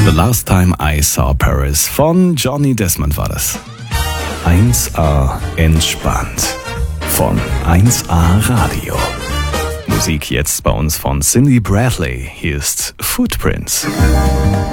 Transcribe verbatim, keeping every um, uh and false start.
The Last Time I Saw Paris von Johnny Desmond war das. eins A entspannt von eins A Radio. Musik jetzt bei uns von Cindy Bradley. Hier ist Footprints.